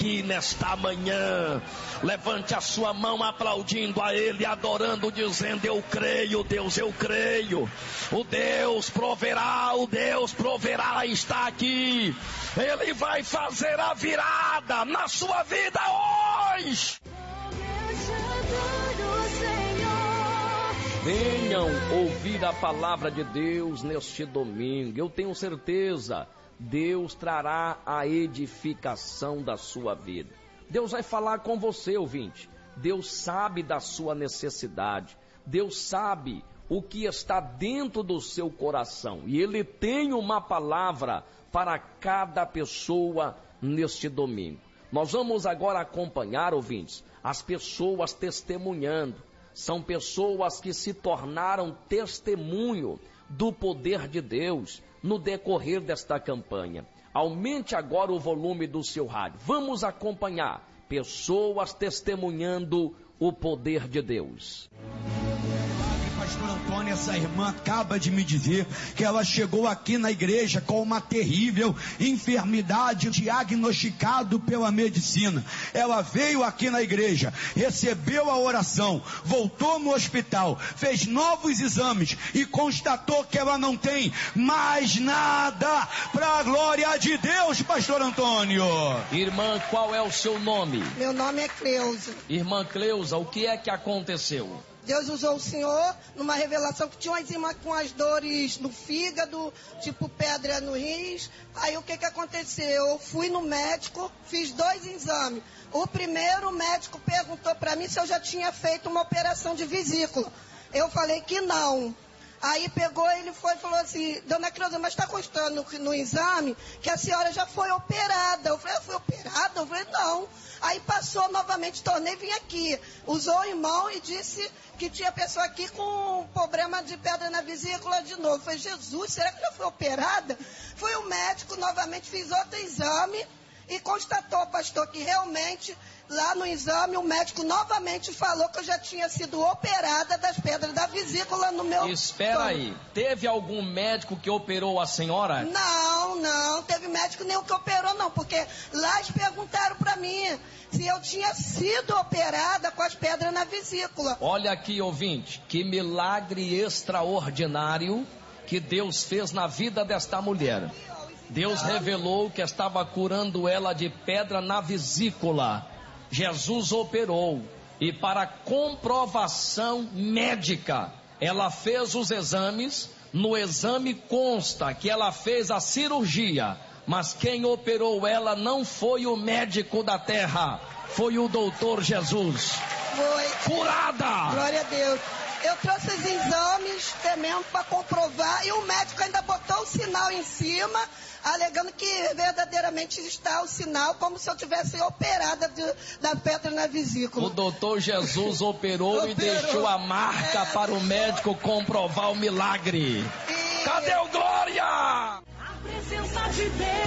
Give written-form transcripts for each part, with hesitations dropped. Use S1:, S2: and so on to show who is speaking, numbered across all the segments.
S1: aqui nesta manhã. Levante a sua mão aplaudindo a Ele, adorando, dizendo: eu creio, Deus, eu creio. O Deus proverá está aqui. Ele vai fazer a virada na sua vida hoje. Venham ouvir a palavra de Deus neste domingo. Eu tenho certeza, Deus trará a edificação da sua vida. Deus vai falar com você, ouvinte. Deus sabe da sua necessidade. Deus sabe o que está dentro do seu coração. E Ele tem uma palavra para cada pessoa neste domingo. Nós vamos agora acompanhar, ouvintes, as pessoas testemunhando. São pessoas que se tornaram testemunho do poder de Deus no decorrer desta campanha. Aumente agora o volume do seu rádio. Vamos acompanhar pessoas testemunhando o poder de Deus.
S2: Pastor Antônio, essa irmã acaba de me dizer que ela chegou aqui na igreja com uma terrível enfermidade diagnosticado pela medicina. Ela veio aqui na igreja, recebeu a oração, voltou no hospital, fez novos exames e constatou que ela não tem mais nada, para a glória de Deus, Pastor Antônio.
S1: Irmã, qual é o seu nome?
S3: Meu nome é Cleusa.
S1: Irmã Cleusa, o que é que aconteceu?
S3: Deus usou o Senhor numa revelação que tinha uma irmã com as dores no fígado, tipo pedra no rins. Aí o que aconteceu? Eu fui no médico, fiz 2 exames. O primeiro, o médico perguntou para mim se eu já tinha feito uma operação de vesícula. Eu falei que não. Aí pegou, ele foi e falou assim: dona Cleusa, mas está constando no exame que a senhora já foi operada. Eu falei: eu fui operada? Eu falei: não. Aí passou novamente, tornei, vim aqui. Usou o irmão e disse que tinha pessoa aqui com problema de pedra na vesícula de novo. Eu falei: Jesus, será que já foi operada? Fui o médico, novamente fiz outro exame e constatou, pastor, que realmente lá no exame o médico novamente falou que eu já tinha sido operada das pedras da vesícula no meu...
S1: Espera aí, teve algum médico que operou a senhora?
S3: Não teve médico nenhum que operou não, porque lá eles perguntaram para mim se eu tinha sido operada com as pedras na vesícula.
S1: Olha aqui, ouvinte, que milagre extraordinário que Deus fez na vida desta mulher. Deus revelou que estava curando ela de pedra na vesícula. Jesus operou e para comprovação médica, ela fez os exames. No exame consta que ela fez a cirurgia, mas quem operou ela não foi o médico da terra, foi o doutor Jesus.
S3: Foi.
S1: Curada!
S3: Glória a Deus. Eu trouxe os exames mesmo para comprovar e o médico ainda botou o sinal em cima, alegando que verdadeiramente está o sinal, como se eu tivesse operada da pedra na vesícula.
S1: O doutor Jesus operou e deixou a marca para o médico comprovar o milagre. Cadê o glória?
S4: A presença de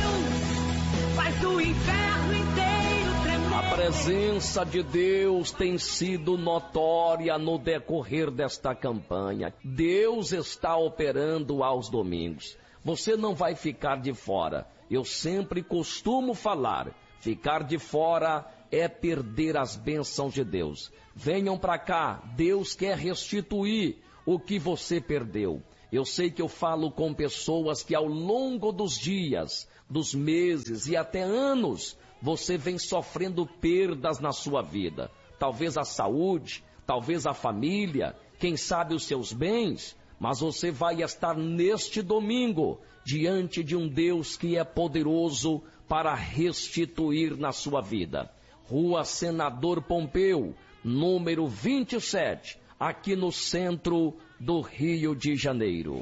S4: Deus faz o inferno inteiro tremer.
S1: A presença de Deus tem sido notória no decorrer desta campanha. Deus está operando aos domingos. Você não vai ficar de fora. Eu sempre costumo falar, ficar de fora é perder as bênçãos de Deus. Venham para cá, Deus quer restituir o que você perdeu. Eu sei que eu falo com pessoas que ao longo dos dias, dos meses e até anos, você vem sofrendo perdas na sua vida. Talvez a saúde, talvez a família, quem sabe os seus bens, mas você vai estar neste domingo diante de um Deus que é poderoso para restituir na sua vida. Rua Senador Pompeu, número 27, aqui no centro do Rio de Janeiro.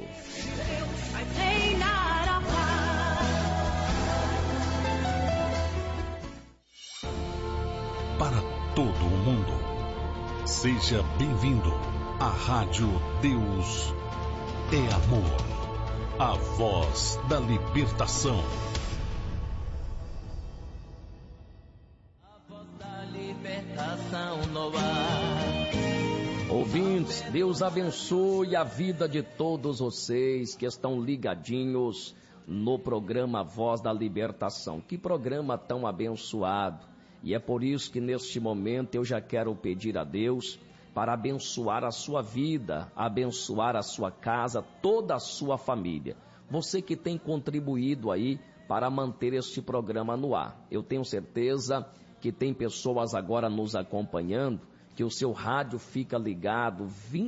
S5: Para todo o mundo, seja bem-vindo à Rádio Deus é Amor, a voz da libertação.
S1: A voz da libertação no ar. Ouvintes, Deus abençoe a vida de todos vocês que estão ligadinhos no programa Voz da Libertação. Que programa tão abençoado. E é por isso que neste momento eu já quero pedir a Deus para abençoar a sua vida, abençoar a sua casa, toda a sua família. Você que tem contribuído aí para manter este programa no ar. Eu tenho certeza que tem pessoas agora nos acompanhando, que o seu rádio fica ligado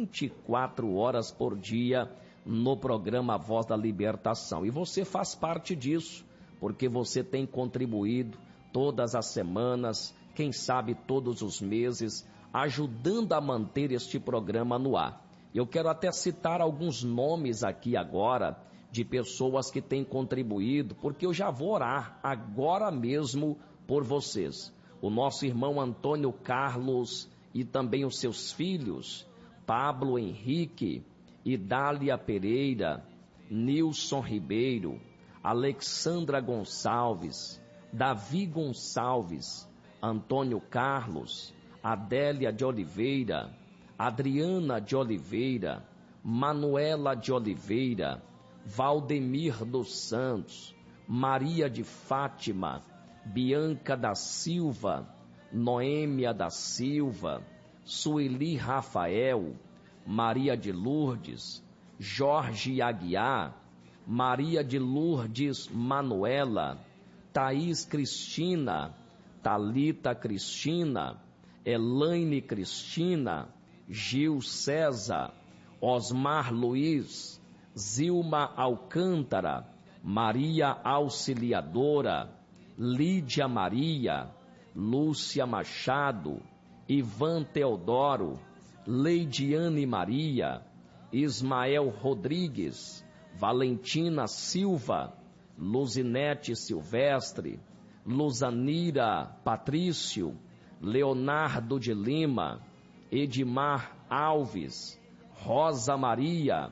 S1: 24 horas por dia no programa Voz da Libertação. E você faz parte disso, porque você tem contribuído todas as semanas, quem sabe todos os meses, ajudando a manter este programa no ar. Eu quero até citar alguns nomes aqui agora de pessoas que têm contribuído, porque eu já vou orar agora mesmo por vocês. O nosso irmão Antônio Carlos e também os seus filhos, Pablo Henrique, Idália Pereira, Nilson Ribeiro, Alexandra Gonçalves, Davi Gonçalves, Antônio Carlos, Adélia de Oliveira, Adriana de Oliveira, Manuela de Oliveira, Valdemir dos Santos, Maria de Fátima, Bianca da Silva, Noêmia da Silva, Sueli Rafael, Maria de Lourdes, Jorge Aguiar, Maria de Lourdes Manuela, Thaís Cristina, Talita Cristina, Elaine Cristina, Gil César, Osmar Luiz, Zilma Alcântara, Maria Auxiliadora, Lídia Maria, Lúcia Machado, Ivan Teodoro, Leidiane Maria, Ismael Rodrigues, Valentina Silva, Luzinete Silvestre, Luzanira Patrício, Leonardo de Lima, Edmar Alves, Rosa Maria,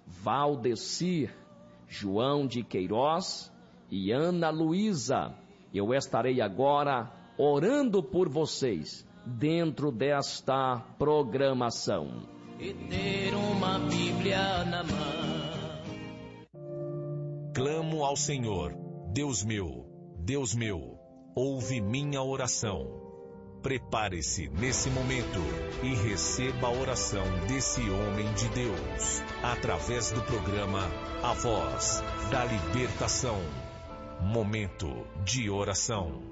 S1: Valdecir, João de Queiroz e Ana Luísa. Eu estarei agora orando por vocês dentro desta programação.
S6: E ter uma Bíblia na mão.
S5: Clamo ao Senhor, Deus meu, ouve minha oração. Prepare-se nesse momento e receba a oração desse homem de Deus, através do programa A Voz da Libertação. Momento de oração.